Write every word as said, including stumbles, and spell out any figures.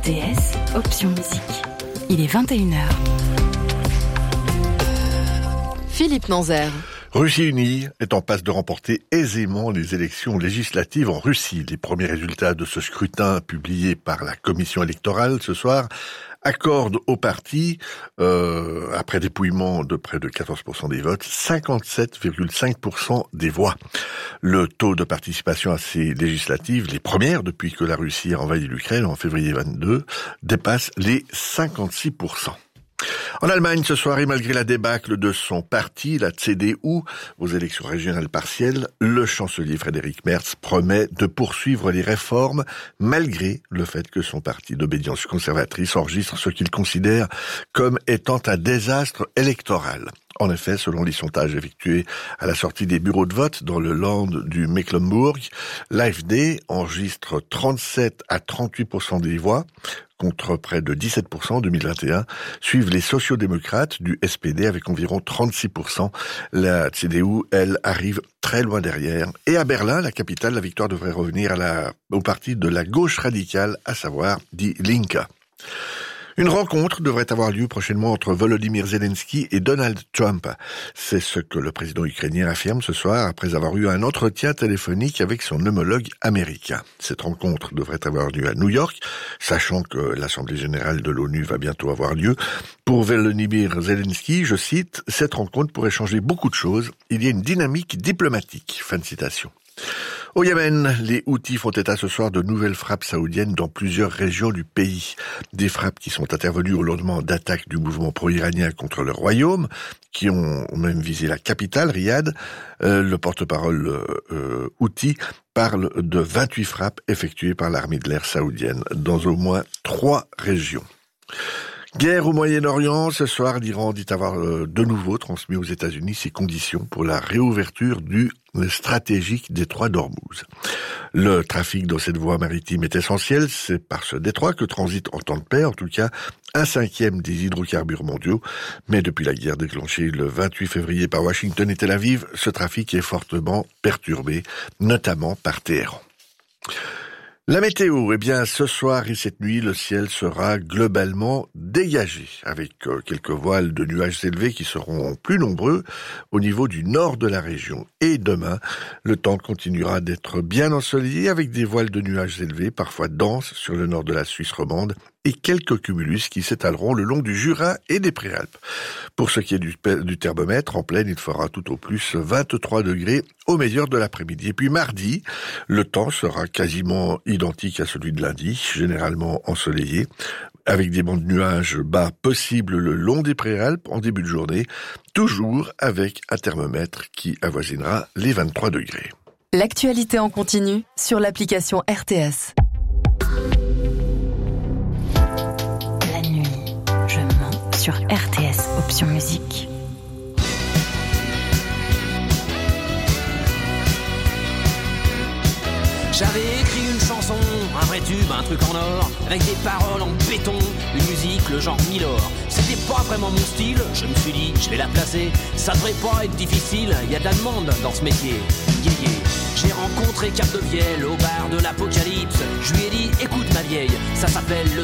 T S, option musique. Il est vingt et une heures. Philippe Nanzer. Russie unie est en passe de remporter aisément les élections législatives en Russie. Les premiers résultats de ce scrutin publiés par la commission électorale ce soir accordent au parti, euh, après dépouillement de près de quatorze pour cent des votes, cinquante-sept virgule cinq pour cent des voix. Le taux de participation à ces législatives, les premières depuis que la Russie a envahi l'Ukraine en février vingt-deux, dépasse les cinquante-six pour cent. En Allemagne, ce soir, et malgré la débâcle de son parti, la C D U, aux élections régionales partielles, le chancelier Frédéric Merz promet de poursuivre les réformes, malgré le fait que son parti d'obédience conservatrice enregistre ce qu'il considère comme étant un désastre électoral. En effet, selon les sondages effectués à la sortie des bureaux de vote dans le Land du Mecklembourg, l'A F D enregistre trente-sept à trente-huit pour cent des voix, contre près de dix-sept pour cent en deux mille vingt et un, suivent les sociodémocrates du S P D avec environ trente-six pour cent. La C D U, elle, arrive très loin derrière. Et à Berlin, la capitale, la victoire devrait revenir à la, au parti de la gauche radicale, à savoir Die Linke. Une rencontre devrait avoir lieu prochainement entre Volodymyr Zelensky et Donald Trump. C'est ce que le président ukrainien affirme ce soir après avoir eu un entretien téléphonique avec son homologue américain. Cette rencontre devrait avoir lieu à New York, sachant que l'Assemblée générale de l'ONU va bientôt avoir lieu. Pour Volodymyr Zelensky, je cite, « Cette rencontre pourrait changer beaucoup de choses. Il y a une dynamique diplomatique. » Fin de citation. Au Yémen, les Houthis font état ce soir de nouvelles frappes saoudiennes dans plusieurs régions du pays. Des frappes qui sont intervenues au lendemain d'attaques du mouvement pro-iranien contre le royaume, qui ont même visé la capitale, Riyad. Euh, le porte-parole euh, Houthi parle de vingt-huit frappes effectuées par l'armée de l'air saoudienne dans au moins trois régions. Guerre au Moyen-Orient, ce soir, l'Iran dit avoir euh, de nouveau transmis aux États-Unis ses conditions pour la réouverture du stratégique détroit d'Ormuz. Le trafic dans cette voie maritime est essentiel, c'est par ce détroit que transite en temps de paix, en tout cas, un cinquième des hydrocarbures mondiaux. Mais depuis la guerre déclenchée le vingt-huit février par Washington et Tel Aviv, ce trafic est fortement perturbé, notamment par Téhéran. La météo, eh bien, ce soir et cette nuit, le ciel sera globalement dégagé, avec euh, quelques voiles de nuages élevés qui seront plus nombreux au niveau du nord de la région. Et demain, le temps continuera d'être bien ensoleillé, avec des voiles de nuages élevés, parfois denses, sur le nord de la Suisse romande, et quelques cumulus qui s'étaleront le long du Jura et des Préalpes. Pour ce qui est du, du thermomètre, en pleine, il fera tout au plus vingt-trois degrés au meilleur de l'après-midi. Et puis mardi, le temps sera quasiment identique à celui de lundi, généralement ensoleillé, avec des bancs de nuages bas possibles le long des Préalpes en début de journée, toujours avec un thermomètre qui avoisinera les vingt-trois degrés. L'actualité en continu sur l'application R T S. Sur R T S, option musique. J'avais écrit une chanson, un vrai tube, un truc en or, avec des paroles en béton, une musique, le genre Milor. C'était pas vraiment mon style, je me suis dit, je vais la placer. Ça devrait pas être difficile, y a de la demande dans ce métier. Yeah, yeah. J'ai rencontré Cap de Vielle au bar de l'Apocalypse. Je lui ai dit, écoute ma vieille, ça s'appelle le